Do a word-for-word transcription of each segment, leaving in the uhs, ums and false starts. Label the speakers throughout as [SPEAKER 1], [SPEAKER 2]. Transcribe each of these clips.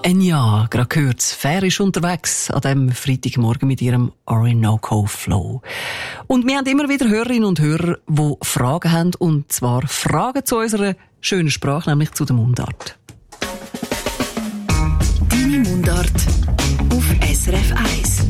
[SPEAKER 1] Enya, gerade gehört, Fair ist unterwegs an diesem Freitagmorgen mit ihrem Orinoco Flow. Und wir haben immer wieder Hörerinnen und Hörer, die Fragen haben, und zwar Fragen zu unserer schönen Sprache, nämlich zu der Mundart.
[SPEAKER 2] Deine Mundart auf S R F eins.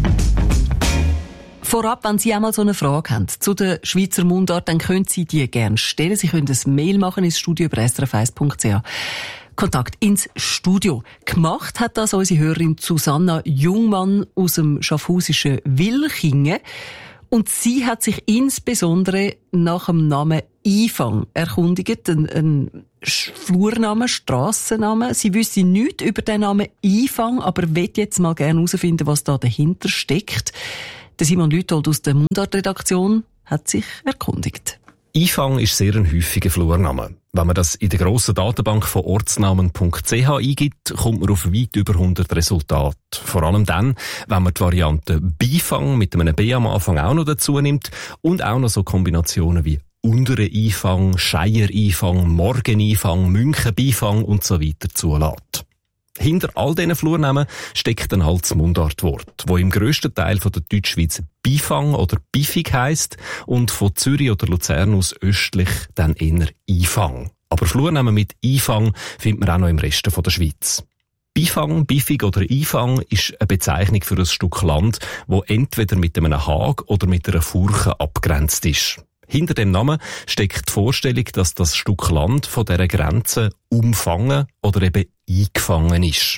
[SPEAKER 1] Vorab, wenn Sie einmal so eine Frage haben zu der Schweizer Mundart, dann können Sie die gerne stellen. Sie können ein Mail machen ins Studio über s r f eins punkt c h. Kontakt ins Studio. Gemacht hat das unsere Hörerin Susanna Jungmann aus dem schaffhausischen Wilchingen. Und sie hat sich insbesondere nach dem Namen Ifang erkundigt. Ein, ein Flurname, Strassenname. Sie wüsste nichts über den Namen Ifang, aber will jetzt mal gerne herausfinden, was da dahinter steckt. Der Simon Lüthold aus der Mundart-Redaktion hat sich erkundigt.
[SPEAKER 3] Ifang ist sehr ein häufiger Flurname. Wenn man das in der grossen Datenbank von ortsnamen punkt c h eingibt, kommt man auf weit über hundert Resultate. Vor allem dann, wenn man die Variante Bifang mit einem B am Anfang auch noch dazu nimmt und auch noch so Kombinationen wie Unteren Ifang, Scheier Ifang, Morgen Ifang, München Bifang und so weiter zulässt. Hinter all diesen Flurnamen steckt dann halt das Mundartwort, wo im grössten Teil von der Deutschschweiz Bifang oder Bifig heisst und von Zürich oder Luzern aus östlich dann eher Ifang. Aber Flurnamen mit Ifang findet man auch noch im Rest der Schweiz. Bifang, Bifig oder Ifang ist eine Bezeichnung für ein Stück Land, wo entweder mit einem Hag oder mit einer Furche abgrenzt ist. Hinter dem Namen steckt die Vorstellung, dass das Stück Land von dieser Grenze umfangen oder eben eingefangen ist.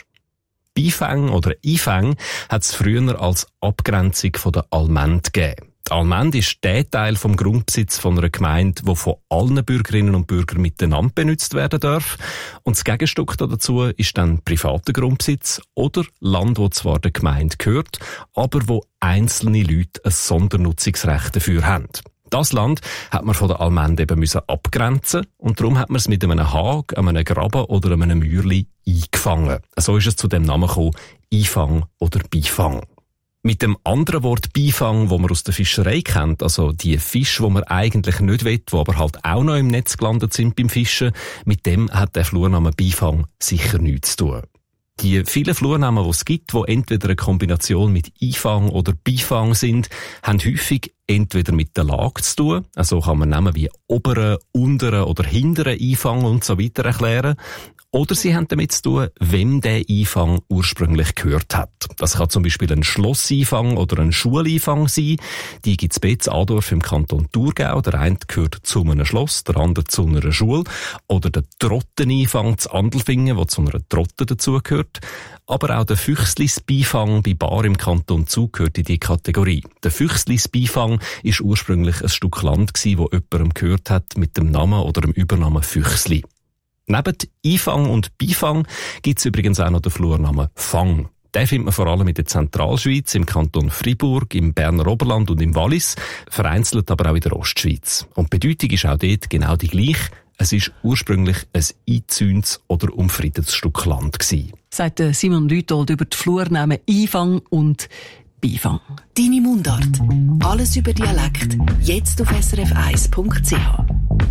[SPEAKER 3] Bifang oder Ifang hat es früher als Abgrenzung von der Allmende gegeben. Die Allmende ist der Teil vom Grundbesitz von einer Gemeinde, der von allen Bürgerinnen und Bürgern miteinander benutzt werden darf. Und das Gegenstück dazu ist dann privater Grundbesitz oder Land, das zwar der Gemeinde gehört, aber wo einzelne Leute ein Sondernutzungsrecht dafür haben. Das Land hat man von der Allmende eben müssen abgrenzen und darum hat man es mit einem Hag, einem Graben oder einem Mäuerli eingefangen. So ist es zu dem Namen gekommen, Ifang oder Bifang. Mit dem anderen Wort Bifang, das man aus der Fischerei kennt, also die Fische, die man eigentlich nicht will, die aber halt auch noch im Netz gelandet sind beim Fischen, mit dem hat der Flurname Bifang sicher nichts zu tun. Die vielen Flurnamen, die es gibt, die entweder eine Kombination mit Ifang oder Bifang sind, haben häufig entweder mit der Lage zu tun, also kann man Namen wie oberen, unteren oder hinteren Ifang und so weiter erklären, oder sie haben damit zu tun, wem der Ifang ursprünglich gehört hat. Das kann zum Beispiel ein Schloss-Ifang oder ein Schul-Ifang sein. Die gibt es bei Adorf im Kanton Thurgau. Der eine gehört zu einem Schloss, der andere zu einer Schule. Oder der Trotten-Ifang zu Andelfingen, der zu einer Trotte dazugehört. Aber auch der Füchslis-Bifang bei Bar im Kanton Zug gehört in diese Kategorie. Der Füchslis-Bifang ist ursprünglich ein Stück Land gewesen, wo jemandem gehört hat mit dem Namen oder dem Übernamen Füchsli. Neben Ifang und Bifang gibt es übrigens auch noch den Flurnamen Fang. Den findet man vor allem in der Zentralschweiz, im Kanton Fribourg, im Berner Oberland und im Wallis, vereinzelt aber auch in der Ostschweiz. Und die Bedeutung ist auch dort genau die gleiche. Es ist ursprünglich ein eingezäuntes oder umfriedetes Stück Land gewesen.
[SPEAKER 1] Sagt Simon Lüthold über die Flurnamen Ifang und Bifang.
[SPEAKER 2] Deine Mundart. Alles über Dialekt. Jetzt auf s r f eins punkt c h.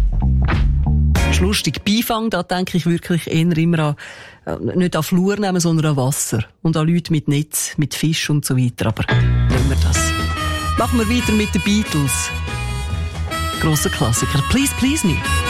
[SPEAKER 1] Lustig, Bifang, da denke ich wirklich eher immer an, nicht an Flurnamen, sondern an Wasser. Und an Leute mit Netz, mit Fisch und so weiter. Aber nehmen wir das. Machen wir weiter mit den Beatles. Grosser Klassiker. Please, please me.